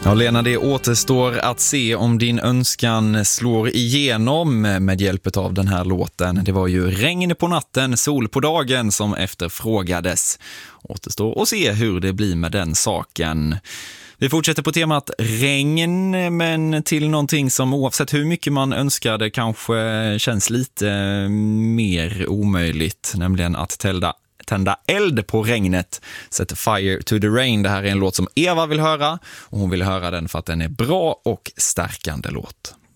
Ja, Lena, det återstår att se om din önskan slår igenom med hjälp av den här låten. Det var ju regn på natten, sol på dagen som efterfrågades. Återstår att se hur det blir med den saken. Vi fortsätter på temat regn, men till någonting som oavsett hur mycket man önskar det kanske känns lite mer omöjligt, nämligen att tända eld på regnet. Set fire to the rain. Det här är en låt som Eva vill höra, och hon vill höra den för att den är bra och stärkande låt.